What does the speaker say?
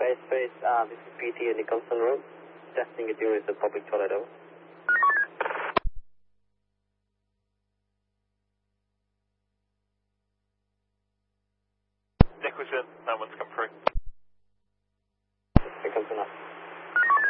airspace, this is PT at Nicholson Road. Testing it with the public toilet over. Nicholson, that one's come through.